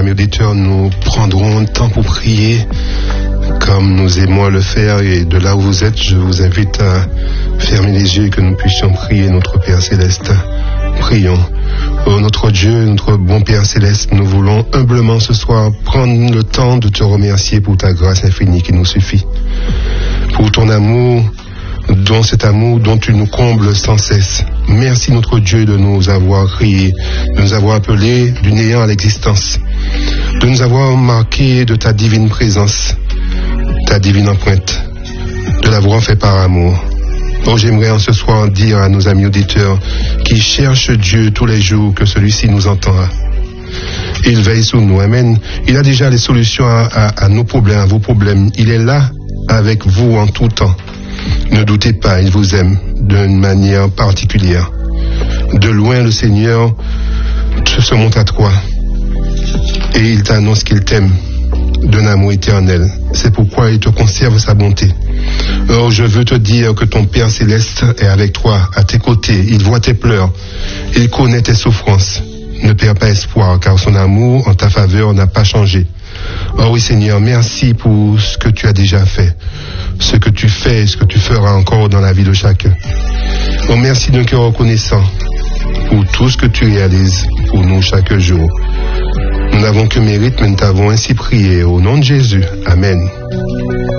amis auditeurs, nous prendrons un temps pour prier comme nous aimons le faire. Et de là où vous êtes, je vous invite à fermer les yeux et que nous puissions prier notre Père Céleste. Prions. Oh notre Dieu, notre bon Père Céleste, nous voulons humblement ce soir prendre le temps de te remercier pour ta grâce infinie qui nous suffit. Pour ton amour, dont cet amour dont tu nous combles sans cesse. Merci notre Dieu de nous avoir créés, de nous avoir appelés du néant à l'existence, de nous avoir marqués de ta divine présence, ta divine empreinte, de l'avoir fait par amour. Oh, j'aimerais en ce soir dire à nos amis auditeurs qui cherchent Dieu tous les jours que celui-ci nous entendra. Il veille sur nous, amen. Il a déjà les solutions à nos problèmes, à vos problèmes. Il est là avec vous en tout temps. Ne doutez pas, il vous aime d'une manière particulière. De loin, le Seigneur se montre à toi et il t'annonce qu'il t'aime d'un amour éternel. C'est pourquoi il te conserve sa bonté. Or, je veux te dire que ton Père Céleste est avec toi, à tes côtés. Il voit tes pleurs, il connaît tes souffrances. Ne perds pas espoir, car son amour en ta faveur n'a pas changé. Oh oui Seigneur, merci pour ce que tu as déjà fait, ce que tu fais et ce que tu feras encore dans la vie de chacun. Oh merci d'un cœur reconnaissant pour tout ce que tu réalises pour nous chaque jour. Nous n'avons que mérite, mais nous t'avons ainsi prié au nom de Jésus. Amen.